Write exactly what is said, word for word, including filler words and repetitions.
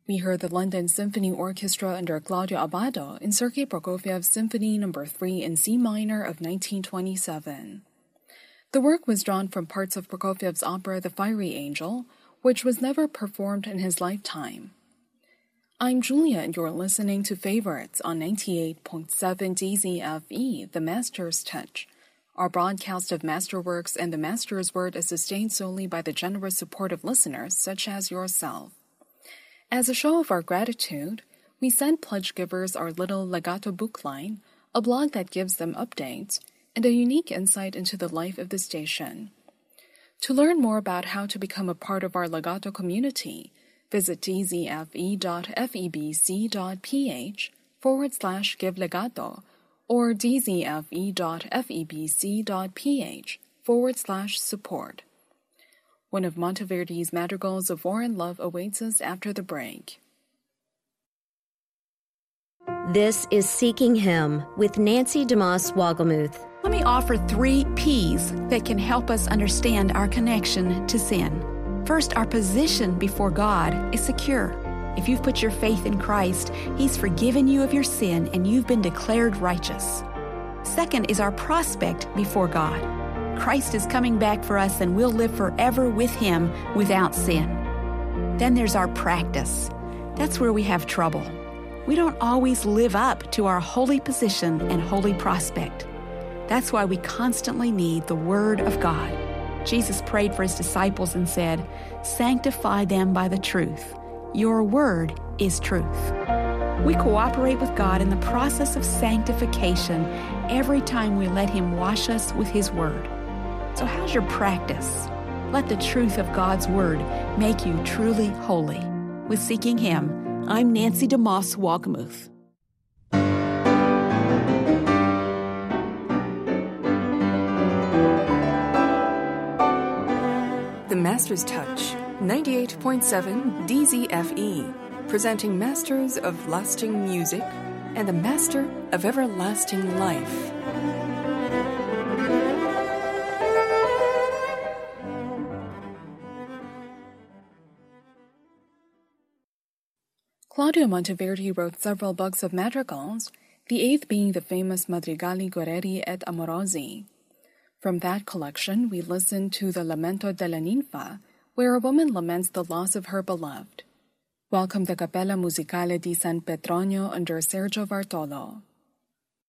We heard the London Symphony Orchestra under Claudio Abbado in Sergei Prokofiev's Symphony Number three in C minor of nineteen twenty-seven. The work was drawn from parts of Prokofiev's opera The Fiery Angel, which was never performed in his lifetime. I'm Julia, and you're listening to Favorites on ninety-eight point seven D Z F E, The Master's Touch. Our broadcast of masterworks and the Master's Word is sustained solely by the generous support of listeners such as yourself. As a show of our gratitude, we send pledge givers our little Legato bookline, a blog that gives them updates, and a unique insight into the life of the station. To learn more about how to become a part of our Legato community, visit dzfe.febc.ph forward slash give legato or dzfe.febc.ph forward slash support. One of Monteverdi's madrigals of war and love awaits us after the break. This is Seeking Him with Nancy DeMoss Wogelmuth. Let me offer three P's that can help us understand our connection to sin. First, our position before God is secure. If you've put your faith in Christ, He's forgiven you of your sin and you've been declared righteous. Second is our prospect before God. Christ is coming back for us and we'll live forever with Him without sin. Then there's our practice. That's where we have trouble. We don't always live up to our holy position and holy prospect. That's why we constantly need the Word of God. Jesus prayed for His disciples and said, "Sanctify them by the truth. Your word is truth." We cooperate with God in the process of sanctification every time we let Him wash us with His Word. So how's your practice? Let the truth of God's Word make you truly holy. With Seeking Him, I'm Nancy DeMoss Wogelmuth. The Master's Touch, ninety-eight point seven D Z F E, presenting Masters of Lasting Music and the Master of Everlasting Life. Claudio Monteverdi wrote several books of madrigals, the eighth being the famous Madrigali Guerrieri et Amorosi. From that collection, we listen to the Lamento della Ninfa, where a woman laments the loss of her beloved. Welcome the Cappella Musicale di San Petronio under Sergio Bartolo.